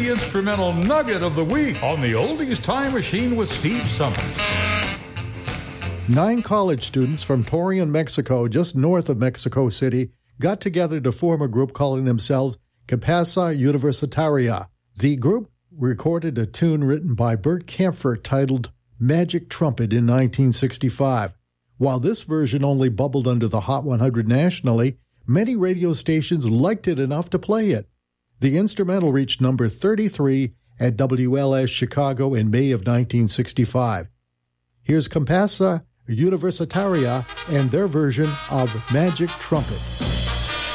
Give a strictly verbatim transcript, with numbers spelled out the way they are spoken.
the instrumental nugget of the week on the Oldies Time Machine with Steve Summers. Nine college students from Torreon, Mexico, just north of Mexico City, got together to form a group calling themselves Compassa Universitaria. The group recorded a tune written by Bert Kaempfer titled Magic Trumpet in nineteen sixty-five. While this version only bubbled under the Hot one hundred nationally, many radio stations liked it enough to play it. The instrumental reached number thirty-three at W L S Chicago in May of nineteen sixty-five. Here's Compassa Universitaria and their version of Magic Trumpet.